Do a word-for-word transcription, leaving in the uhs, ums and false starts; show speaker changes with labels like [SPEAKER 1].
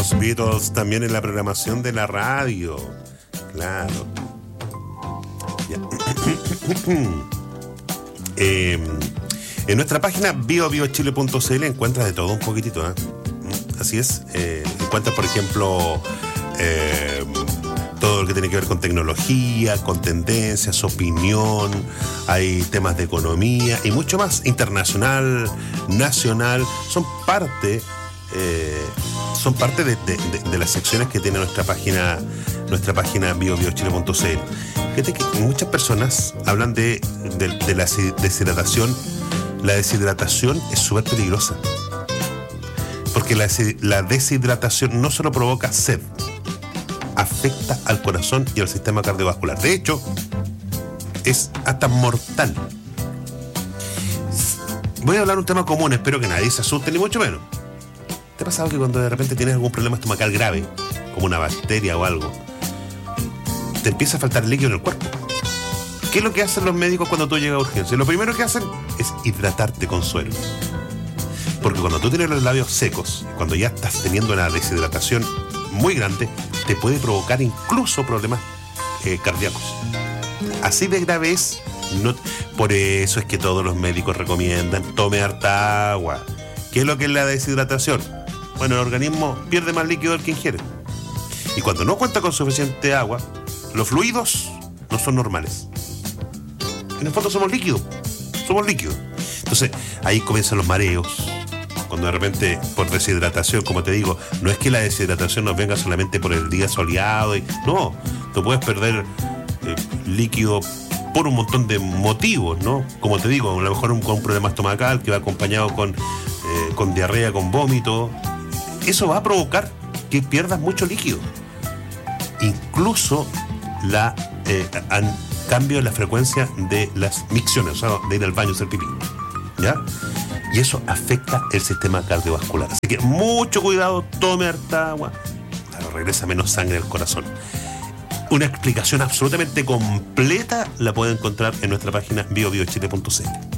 [SPEAKER 1] los Beatles también en la programación de la radio. Claro. Ya. eh, en nuestra página bio bio chile punto c l encuentras de todo un poquitito, ¿eh? Así es. Eh, encuentras, por ejemplo, eh, todo lo que tiene que ver con tecnología, con tendencias, opinión, hay temas de economía y mucho más, internacional, nacional, son parte, eh, son parte de, de, de, de las secciones que tiene nuestra página, nuestra página bio bio chile punto c l. Fíjate que muchas personas hablan de, de, de la deshidratación. La deshidratación es súper peligrosa, porque la, la deshidratación no solo provoca sed, afecta al corazón y al sistema cardiovascular. De hecho, es hasta mortal. Voy a hablar un tema común, espero que nadie se asuste, ni mucho menos. ¿Te ha pasado que cuando de repente tienes algún problema estomacal grave, como una bacteria o algo, te empieza a faltar líquido en el cuerpo? ¿Qué es lo que hacen los médicos cuando tú llegas a urgencia? Lo primero que hacen es hidratarte con suero. Porque cuando tú tienes los labios secos, cuando ya estás teniendo una deshidratación muy grande, te puede provocar incluso problemas eh, cardíacos. Así de grave es. No, por eso es que todos los médicos recomiendan tome harta agua. ¿Qué es lo que es la deshidratación? Bueno, el organismo pierde más líquido del que ingiere. Y cuando no cuenta con suficiente agua, los fluidos no son normales. En el fondo somos líquidos. Somos líquidos. Entonces, ahí comienzan los mareos. Cuando de repente, por deshidratación, como te digo, no es que la deshidratación nos venga solamente por el día soleado. Y, no, tú puedes perder eh, líquido por un montón de motivos, ¿no? Como te digo, a lo mejor un, con un problema estomacal que va acompañado con, eh, con diarrea, con vómito. Eso va a provocar que pierdas mucho líquido. Incluso la eh, an, cambio en la frecuencia de las micciones, o sea, de ir al baño a hacer pipí, ¿ya? Y eso afecta el sistema cardiovascular. Así que mucho cuidado, tome harta agua. Claro, regresa menos sangre al corazón. Una explicación absolutamente completa la puede encontrar en nuestra página bio bio chile punto c l.